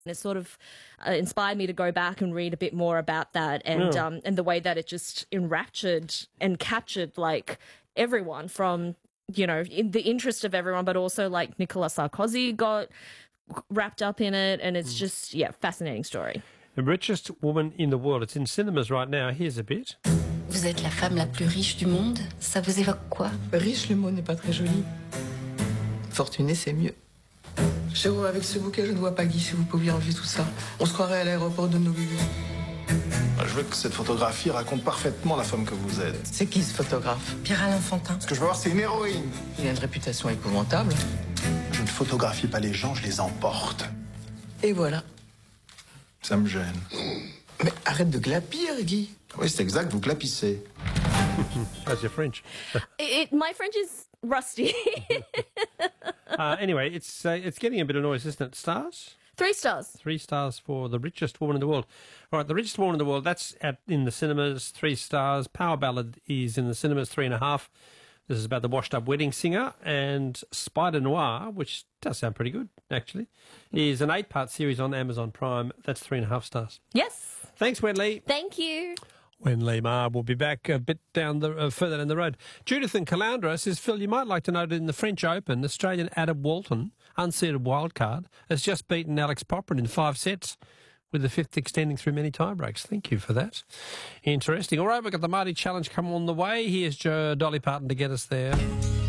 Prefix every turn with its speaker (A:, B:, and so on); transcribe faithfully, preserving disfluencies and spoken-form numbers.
A: It sort of uh, inspired me to go back and read a bit more about that, and
B: Yeah.
A: um, and the way that it just enraptured and captured like everyone from, you know, in the interest of everyone, but also like Nicolas Sarkozy got wrapped up in it, and it's just yeah, fascinating story.
B: The richest woman in the world. It's in cinemas right now. Here's a bit.
C: Vous êtes la femme la plus riche du monde. Ça vous évoque quoi?
D: Riche, le mot n'est pas très joli. Fortuné, c'est mieux. Chez vous, avec ce bouquet, je ne vois pas Guy, si vous pouviez enlever tout ça. On se croirait à l'aéroport de Honolulu.
E: Je veux que cette photographie raconte parfaitement la femme que vous êtes.
D: C'est qui ce photographe?
C: Pierre-Alain Fantin.
E: Ce que je veux voir, c'est une héroïne.
D: Il a une réputation épouvantable.
E: Je ne photographie pas les gens, je les emporte.
D: Et voilà.
E: Ça me gêne.
D: Mais arrête de glapir, Guy.
E: Oui, c'est exact, vous clapissez.
B: That's your French.
A: It, it, my French is rusty.
B: uh, anyway, it's uh, it's getting a bit of noise, isn't it? Stars?
A: Three stars.
B: Three stars for The Richest Woman in the World. All right, The Richest Woman in the World, that's at, in the cinemas, three stars. Power Ballad is in the cinemas, three and a half. This is about the washed-up wedding singer. And Spider Noir, which does sound pretty good, actually, is an eight-part series on Amazon Prime. That's three and a half stars.
A: Yes.
B: Thanks, Wenley.
A: Thank you.
B: Wenley Ma will be back a bit down the uh, further down the road. Judith in Caloundra says, Phil, you might like to note in the French Open, Australian Adam Walton, unseeded wildcard, has just beaten Alex Poprin in five sets, with the fifth extending through many tiebreaks. Thank you for that. Interesting. All right, we've got the Marty Challenge come on the way. Here's Joe Dolly Parton to get us there.